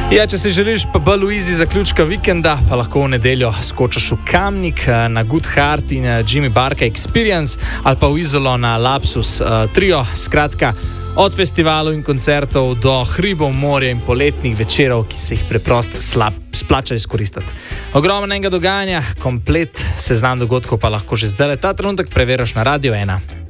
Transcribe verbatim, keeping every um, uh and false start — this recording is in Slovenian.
Ja, če si želiš pa bolj v easy zaključka vikenda, pa lahko v nedeljo skočiš v Kamnik na Good Heart in Jimmy Barka Experience ali pa v Izolo na Lapsus uh, Trio. Skratka, od festivalov in koncertov do hribov, morja in poletnih večerov, ki se jih preprosto slab, splača izkoristiti. Ogromnega dogajanja, komplet seznam dogodkov pa lahko že zdaj ta trenutek preveriš na Radio ena.